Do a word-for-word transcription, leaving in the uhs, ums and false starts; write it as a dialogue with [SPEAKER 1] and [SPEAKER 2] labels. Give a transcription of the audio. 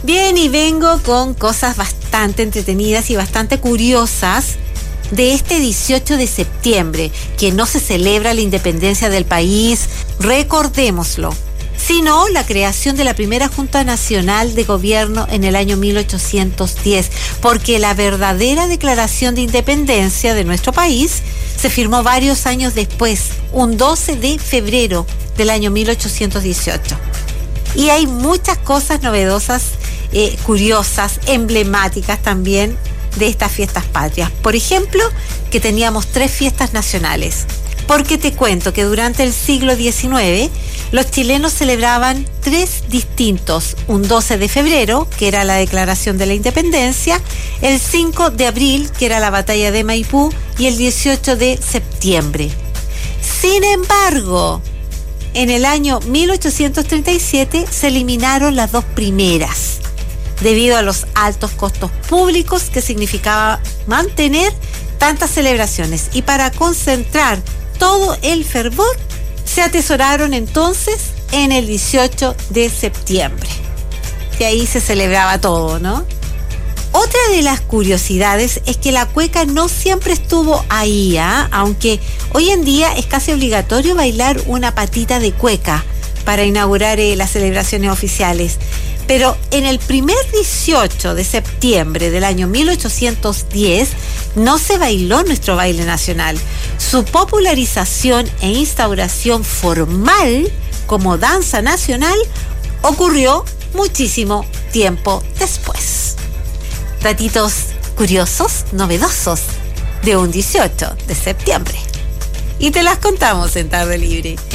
[SPEAKER 1] Bien, y vengo con cosas bastante entretenidas y bastante curiosas de este dieciocho de septiembre, que no se celebra la independencia del país, recordémoslo, sino la creación de la primera Junta Nacional de Gobierno en el año mil ochocientos diez, porque la verdadera declaración de independencia de nuestro país se firmó varios años después, un doce de febrero del año mil ochocientos dieciocho. Y hay muchas cosas novedosas, eh, curiosas, emblemáticas también de estas fiestas patrias. Por ejemplo, que teníamos tres fiestas nacionales. Porque te cuento que durante el siglo diecinueve los chilenos celebraban tres distintos: un doce de febrero, que era la declaración de la independencia, el cinco de abril, que era la batalla de Maipú, y el dieciocho de septiembre. Sin embargo, en el año mil ochocientos treinta y siete se eliminaron las dos primeras, debido a los altos costos públicos que significaba mantener tantas celebraciones. Y para concentrar todo el fervor, se atesoraron entonces en el dieciocho de septiembre. Y ahí se celebraba todo, ¿no? Otra de las curiosidades es que la cueca no siempre estuvo ahí, ¿eh? Aunque hoy en día es casi obligatorio bailar una patita de cueca para inaugurar eh, las celebraciones oficiales. Pero en el primer dieciocho de septiembre del año mil ochocientos diez no se bailó nuestro baile nacional. Su popularización e instauración formal como danza nacional ocurrió muchísimo tiempo después. Datitos curiosos, novedosos de un dieciocho de septiembre. Y te las contamos en Tarde Libre.